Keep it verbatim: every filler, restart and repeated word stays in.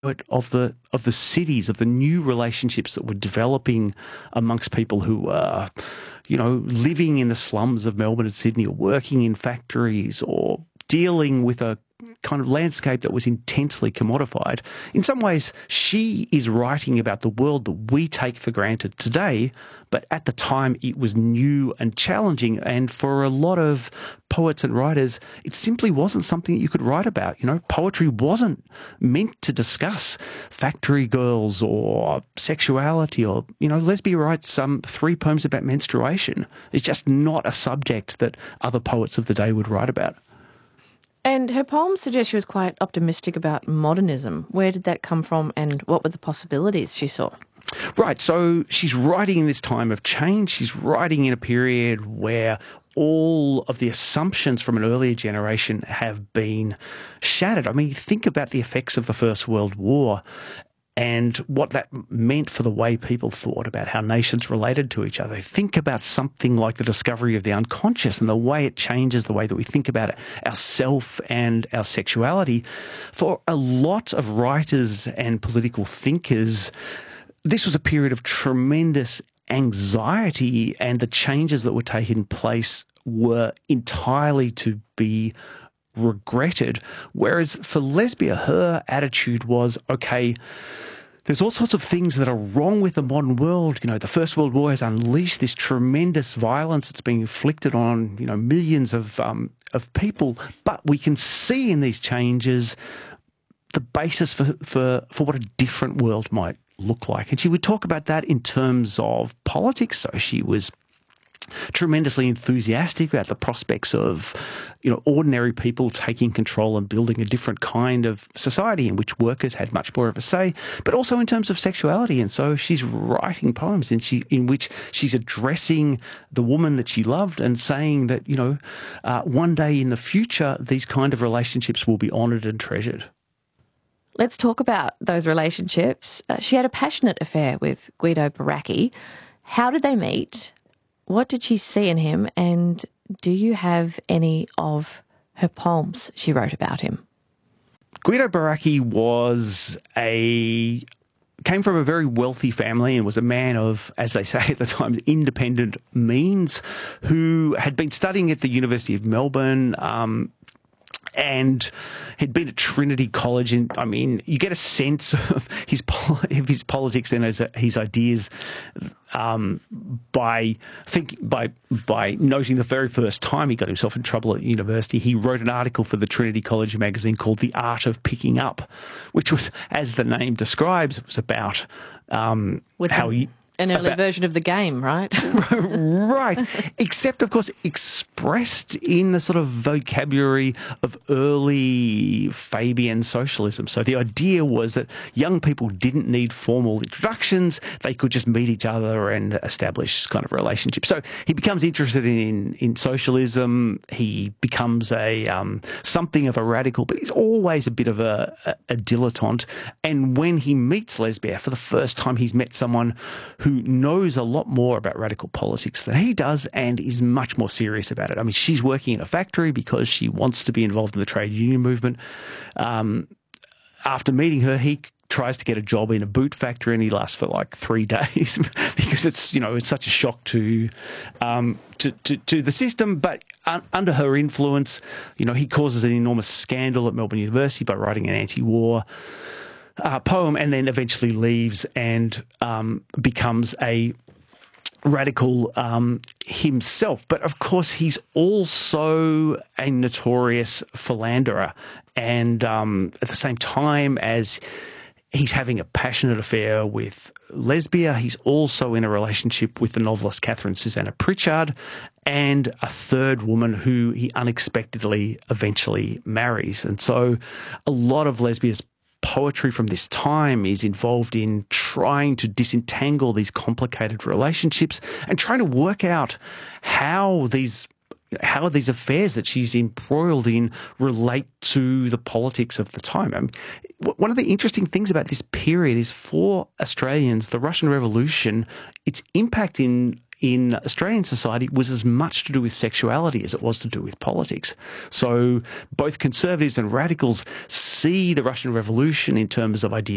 of the of the cities, of the new relationships that were developing amongst people who were, you know, living in the slums of Melbourne and Sydney, or working in factories, or dealing with a kind of landscape that was intensely commodified. In some ways, she is writing about the world that we take for granted today, but at the time it was new and challenging, and for a lot of poets and writers, it simply wasn't something that you could write about. You know, poetry wasn't meant to discuss factory girls or sexuality, or, you know, Lesbia writes some um, three poems about menstruation. It's just not a subject that other poets of the day would write about. And her poems suggest she was quite optimistic about modernism. Where did that come from, and what were the possibilities she saw? Right, so she's writing in this time of change. She's writing in a period where all of the assumptions from an earlier generation have been shattered. I mean, think about the effects of the First World War and what that meant for the way people thought about how nations related to each other. Think about something like the discovery of the unconscious and the way it changes the way that we think about it, ourself and our sexuality. For a lot of writers and political thinkers, this was a period of tremendous anxiety, and the changes that were taking place were entirely to be regretted. Whereas for Lesbia, her attitude was, okay, there's all sorts of things that are wrong with the modern world. You know, the First World War has unleashed this tremendous violence that's being inflicted on, you know, millions of um, of people. But we can see in these changes the basis for, for, for what a different world might look like. And she would talk about that in terms of politics. So she was tremendously enthusiastic about the prospects of, you know, ordinary people taking control and building a different kind of society in which workers had much more of a say, but also in terms of sexuality. And so she's writing poems in, she, in which she's addressing the woman that she loved and saying that, you know, uh, one day in the future, these kind of relationships will be honoured and treasured. Let's talk about those relationships. Uh, she had a passionate affair with Guido Baracchi. How did they meet? What did she see in him, and do you have any of her poems she wrote about him? Guido Baracchi was a came from a very wealthy family and was a man of, as they say at the time, independent means, who had been studying at the University of Melbourne, um, and had been at Trinity College. And I mean, you get a sense of his of his politics and his, his ideas um, by think by by noting the very first time he got himself in trouble at university, he wrote an article for the Trinity College magazine called "The Art of Picking Up," which was, as the name describes, it was about um, how he. An early about, version of the game, right? Right. Except, of course, expressed in the sort of vocabulary of early Fabian socialism. So the idea was that young people didn't need formal introductions. They could just meet each other and establish kind of relationships. So he becomes interested in, in socialism. He becomes a um, something of a radical, but he's always a bit of a, a, a dilettante. And when he meets Lesbia for the first time, he's met someone who knows a lot more about radical politics than he does and is much more serious about it. I mean, she's working in a factory because she wants to be involved in the trade union movement. Um, after meeting her, he tries to get a job in a boot factory, and he lasts for like three days because it's, you know, it's such a shock to um, to, to, to the system. But un- under her influence, you know, he causes an enormous scandal at Melbourne University by writing an anti-war Uh, poem, and then eventually leaves and um, becomes a radical um, himself. But of course, he's also a notorious philanderer. And um, at the same time as he's having a passionate affair with Lesbia, he's also in a relationship with the novelist Catherine Susanna Pritchard and a third woman who he unexpectedly eventually marries. And so a lot of Lesbia's poetry from this time is involved in trying to disentangle these complicated relationships and trying to work out how these how these affairs that she's embroiled in relate to the politics of the time. I mean, one of the interesting things about this period is, for Australians, the Russian Revolution, its impact in in Australian society was as much to do with sexuality as it was to do with politics. So both conservatives and radicals see the Russian Revolution in terms of ideas